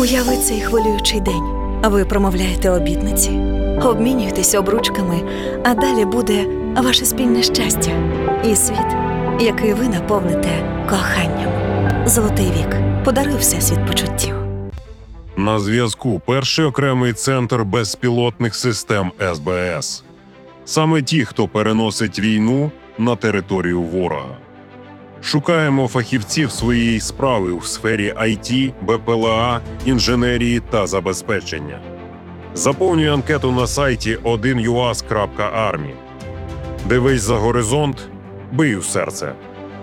Уяви цей хвилюючий день. Ви промовляєте обітниці, обмінюєтесь обручками, а далі буде ваше спільне щастя і світ, який ви наповните коханням. Золотий вік. Подаруй всесвіт почуттів. На зв'язку перший окремий центр безпілотних систем СБС. Саме ті, хто переносить війну на територію ворога. Шукаємо фахівців своєї справи у сфері IT, БПЛА, інженерії та забезпечення. Заповнюй анкету на сайті 1uas.army. Дивись за горизонт, бий у серце.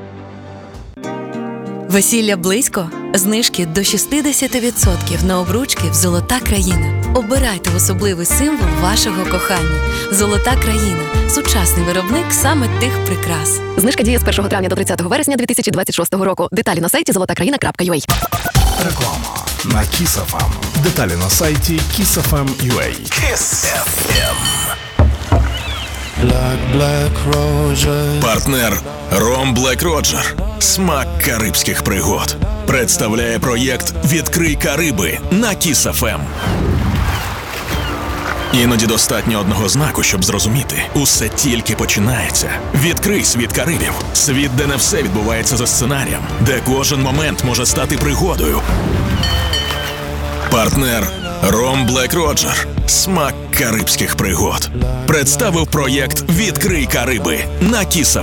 Весілля близько? Знижки до 60% на обручки в «Золота країна». Обирайте особливий символ вашого кохання. «Золота країна» – сучасний виробник саме тих прикрас. Знижка діє з 1 травня до 30 вересня 2026 року. Деталі на сайті zolotakraina.ua. Реклама на Kiss FM. Деталі на сайті kissfm.ua. Kiss FM. Партнер Ром Блек Роджер. Смак карибських пригод. Представляє проєкт «Відкрий Кариби» на Kiss FM. Іноді достатньо одного знаку, щоб зрозуміти. Усе тільки починається. Відкрий світ Карибів. Світ, де не все відбувається за сценарієм. Де кожен момент може стати пригодою. Партнер Ром Блек Роджер. Смак карибських пригод. Представив проєкт «Відкрий Кариби» на Kiss